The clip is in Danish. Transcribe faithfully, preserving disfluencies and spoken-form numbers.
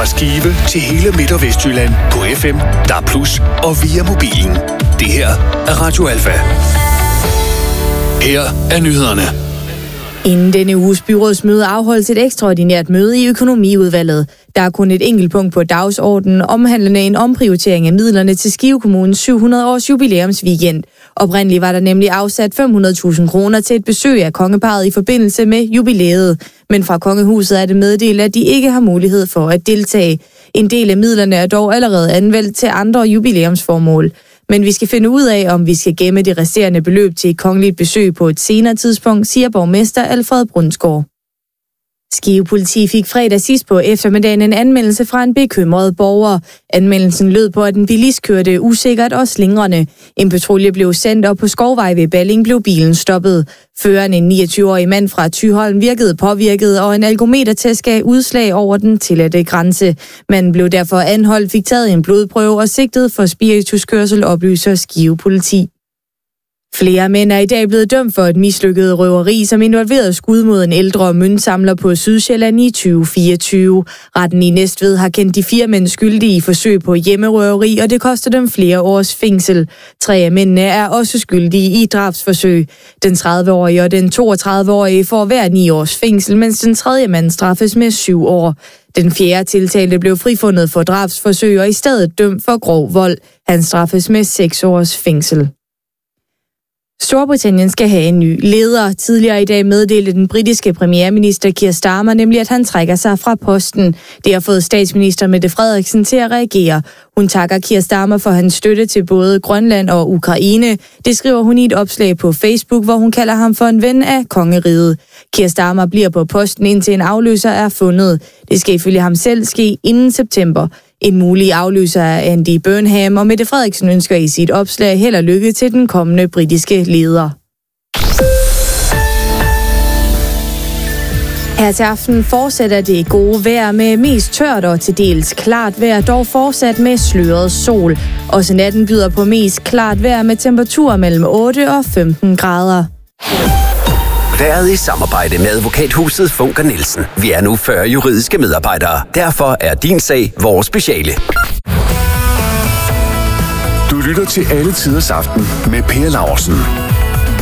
Fra Skive til hele Midt- og Vestjylland på F M, D A B plus, og via mobilen. Det her er Radio Alfa. Her er nyhederne. Inden denne uges byrådsmøde afholdes et ekstraordinært møde i økonomiudvalget. Der er kun et enkelt punkt på dagsordenen, omhandlende en omprioritering af midlerne til Skive Kommunes syv hundrede års jubilæumsweekend. Oprindeligt var der nemlig afsat fem hundrede tusind kroner til et besøg af kongeparret i forbindelse med jubilæet. Men fra kongehuset er det meddelt, at de ikke har mulighed for at deltage. En del af midlerne er dog allerede anvendt til andre jubilæumsformål. Men vi skal finde ud af, om vi skal gemme det resterende beløb til et kongeligt besøg på et senere tidspunkt, siger borgmester Alfred Brunsgaard. Skive Politi fik fredag sidst på eftermiddagen en anmeldelse fra en bekymret borger. Anmeldelsen lød på, at en bilist kørte usikkert og slingrende. En patrulje blev sendt, og på Skovvej ved Balling blev bilen stoppet. Føreren, en niogtyve-årig mand fra Thyholm, virkede påvirket, og en alkometertest gav udslag over den tilladte grænse. Manden blev derfor anholdt, fik taget en blodprøve og sigtet for spirituskørsel, oplyser Skive Politi. Flere mænd er i dag blevet dømt for et mislykket røveri, som involverede skud mod en ældre møntsamler på Sydsjælland i tyve fireogtyve. Retten i Næstved har kendt de fire mænd skyldige i forsøg på hjemmerøveri, og det koster dem flere års fængsel. Tre af mændene er også skyldige i drabsforsøg. Den tredive-årige og den toogtredive-årige får hver ni års fængsel, mens den tredje mand straffes med syv år. Den fjerde tiltalte blev frifundet for drabsforsøg og i stedet dømt for grov vold. Han straffes med seks års fængsel. Storbritannien skal have en ny leder. Tidligere i dag meddelte den britiske premierminister Keir Starmer nemlig, at han trækker sig fra posten. Det har fået statsminister Mette Frederiksen til at reagere. Hun takker Keir Starmer for hans støtte til både Grønland og Ukraine. Det skriver hun i et opslag på Facebook, hvor hun kalder ham for en ven af kongeriget. Keir Starmer bliver på posten, indtil en afløser er fundet. Det skal ifølge ham selv ske inden september. En mulig afløser er Andy Burnham, og Mette Frederiksen ønsker i sit opslag held og lykke til den kommende britiske leder. Her til aften fortsætter det gode vejr med mest tørt og til dels klart vejr, dog fortsat med sløret sol. Også natten byder på mest klart vejr med temperaturer mellem otte og femten grader. Været i samarbejde med advokathuset Funker Nielsen. Vi er nu fyrre juridiske medarbejdere. Derfor er din sag vores speciale. Du lytter til Alle Tiders Aften med Per Laursen.